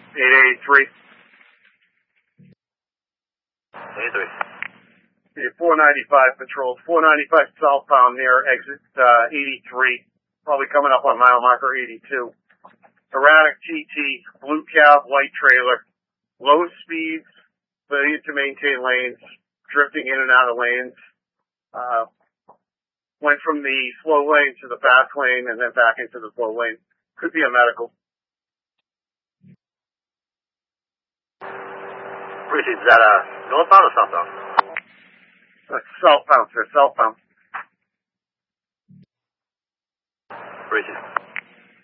883. 83. 495 patrol. 495 southbound near exit 83. Probably coming up on mile marker 82. Erratic TT, blue cab, white trailer. Low speeds, failure to maintain lanes, drifting in and out of lanes. Went from the slow lane to the fast lane and then back into the slow lane. Could be a medical. Richie, is that northbound or southbound? Southbound, sir, southbound. Richie.